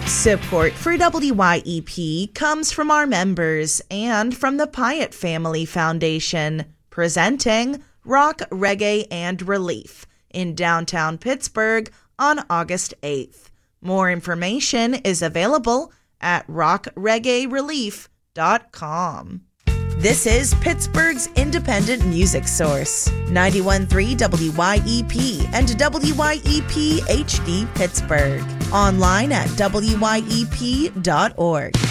Support for WYEP comes from our members and from the Pyatt Family Foundation, presenting Rock, Reggae, and Relief in downtown Pittsburgh on August 8th. More information is available at rockreggaerelief.com. This is Pittsburgh's independent music source, 91.3 WYEP and WYEP HD Pittsburgh. Online at WYEP.org.